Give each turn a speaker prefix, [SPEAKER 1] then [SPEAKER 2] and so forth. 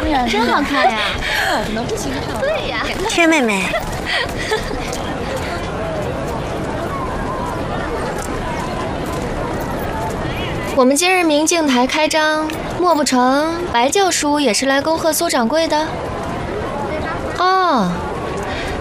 [SPEAKER 1] 然，
[SPEAKER 2] 真好看呀！
[SPEAKER 1] 怎么不行啊？
[SPEAKER 2] 对呀，
[SPEAKER 3] 是妹妹。
[SPEAKER 4] 我们今日明镜台开张，莫不成白教叔也是来恭贺苏掌柜的？哦。